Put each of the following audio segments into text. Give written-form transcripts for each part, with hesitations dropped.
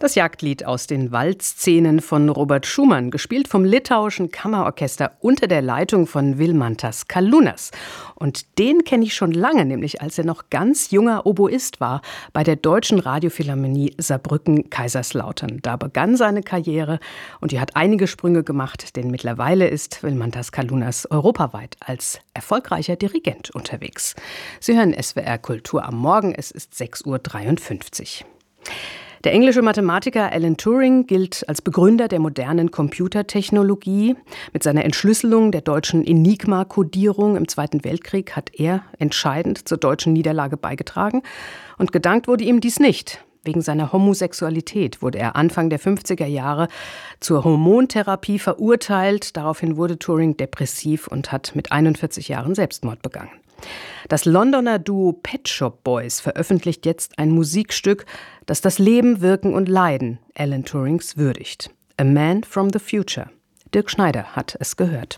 Das Jagdlied aus den Waldszenen von Robert Schumann, gespielt vom litauischen Kammerorchester unter der Leitung von Vilmantas Kalunas. Und den kenne ich schon lange, nämlich als er noch ganz junger Oboist war bei der Deutschen Radiophilharmonie Saarbrücken-Kaiserslautern. Da begann seine Karriere und die hat einige Sprünge gemacht, denn mittlerweile ist Vilmantas Kalunas europaweit als erfolgreicher Dirigent unterwegs. Sie hören SWR Kultur am Morgen, es ist 6:53 Uhr. Der englische Mathematiker Alan Turing gilt als Begründer der modernen Computertechnologie. Mit seiner Entschlüsselung der deutschen Enigma-Kodierung im Zweiten Weltkrieg hat er entscheidend zur deutschen Niederlage beigetragen. Und gedankt wurde ihm dies nicht. Wegen seiner Homosexualität wurde er Anfang der 50er Jahre zur Hormontherapie verurteilt. Daraufhin wurde Turing depressiv und hat mit 41 Jahren Selbstmord begangen. Das Londoner Duo Pet Shop Boys veröffentlicht jetzt ein Musikstück, das das Leben, Wirken und Leiden Alan Turings würdigt. A Man from the Future. Dirk Schneider hat es gehört.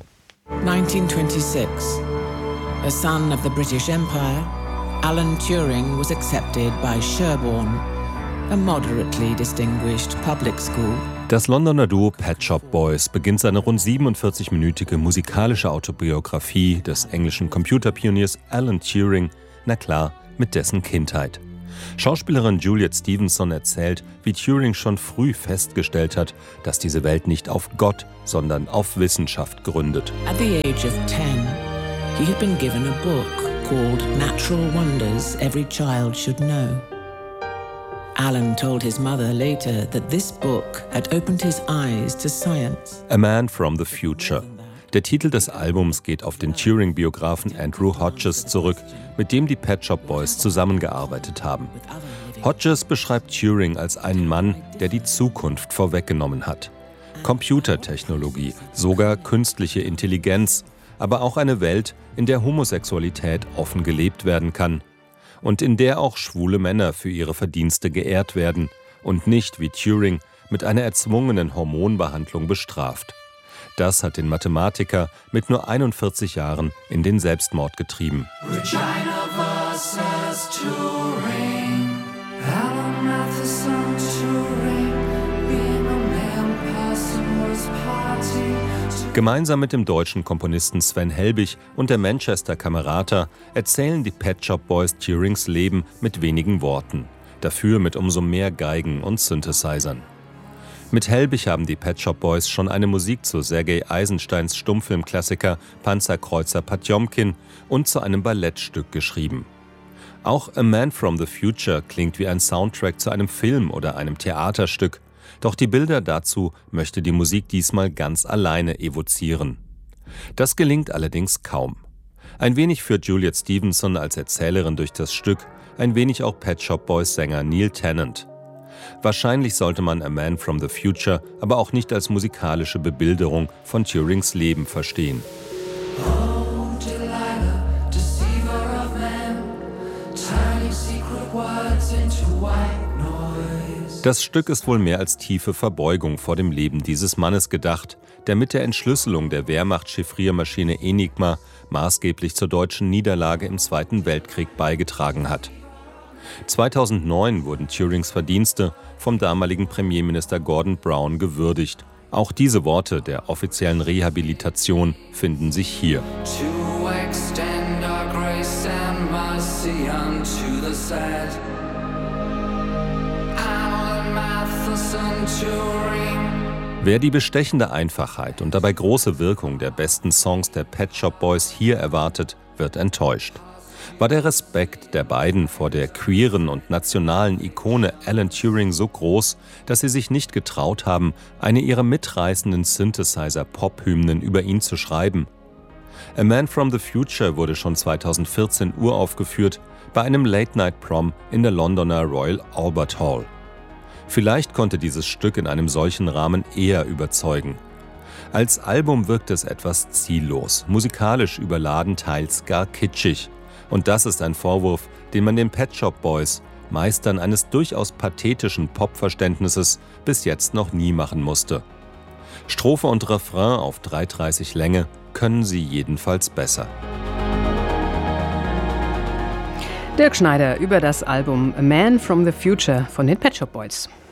1926. A son of the British Empire, Alan Turing was accepted by Sherborne, a moderately distinguished public school. Das Londoner Duo Pet Shop Boys beginnt seine rund 47-minütige musikalische Autobiografie des englischen Computerpioniers Alan Turing, na klar, mit dessen Kindheit. Schauspielerin Juliet Stevenson erzählt, wie Turing schon früh festgestellt hat, dass diese Welt nicht auf Gott, sondern auf Wissenschaft gründet. At the age of 10, he had been given a book called Natural Wonders Every Child Should Know. Alan told his mother later that this book had opened his eyes to science. A Man from the Future. Der Titel des Albums geht auf den Turing-Biografen Andrew Hodges zurück, mit dem die Pet Shop Boys zusammengearbeitet haben. Hodges beschreibt Turing als einen Mann, der die Zukunft vorweggenommen hat. Computertechnologie, sogar künstliche Intelligenz, aber auch eine Welt, in der Homosexualität offen gelebt werden kann. Und in der auch schwule Männer für ihre Verdienste geehrt werden und nicht, wie Turing, mit einer erzwungenen Hormonbehandlung bestraft. Das hat den Mathematiker mit nur 41 Jahren in den Selbstmord getrieben. Regina versus Turing, Alan Matheson Turing, being a man person was party. Gemeinsam mit dem deutschen Komponisten Sven Helbig und der Manchester Kamerata erzählen die Pet Shop Boys Turings Leben mit wenigen Worten, dafür mit umso mehr Geigen und Synthesizern. Mit Helbig haben die Pet Shop Boys schon eine Musik zu Sergei Eisensteins Stummfilmklassiker Panzerkreuzer Potjomkin und zu einem Ballettstück geschrieben. Auch A Man from the Future klingt wie ein Soundtrack zu einem Film oder einem Theaterstück. Doch die Bilder dazu möchte die Musik diesmal ganz alleine evozieren. Das gelingt allerdings kaum. Ein wenig führt Juliet Stevenson als Erzählerin durch das Stück, ein wenig auch Pet Shop Boys Sänger Neil Tennant. Wahrscheinlich sollte man A Man from the Future aber auch nicht als musikalische Bebilderung von Turings Leben verstehen. Oh, Delilah, deceiver of men, turning secret words into white noise. Das Stück ist wohl mehr als tiefe Verbeugung vor dem Leben dieses Mannes gedacht, der mit der Entschlüsselung der Wehrmacht-Chiffriermaschine Enigma maßgeblich zur deutschen Niederlage im Zweiten Weltkrieg beigetragen hat. 2009 wurden Turings Verdienste vom damaligen Premierminister Gordon Brown gewürdigt. Auch diese Worte der offiziellen Rehabilitation finden sich hier. To extend our grace and mercy unto the sad. Alan Matheson Turing. Wer die bestechende Einfachheit und dabei große Wirkung der besten Songs der Pet Shop Boys hier erwartet, wird enttäuscht. War der Respekt der beiden vor der queeren und nationalen Ikone Alan Turing so groß, dass sie sich nicht getraut haben, eine ihrer mitreißenden Synthesizer-Pop-Hymnen über ihn zu schreiben? A Man from the Future wurde schon 2014 uraufgeführt bei einem Late-Night-Prom in der Londoner Royal Albert Hall. Vielleicht konnte dieses Stück in einem solchen Rahmen eher überzeugen. Als Album wirkt es etwas ziellos, musikalisch überladen, teils gar kitschig. Und das ist ein Vorwurf, den man den Pet Shop Boys, Meistern eines durchaus pathetischen Popverständnisses, bis jetzt noch nie machen musste. Strophe und Refrain auf 3:30 Länge können sie jedenfalls besser. Dirk Schneider über das Album A Man from the Future von den Pet Shop Boys.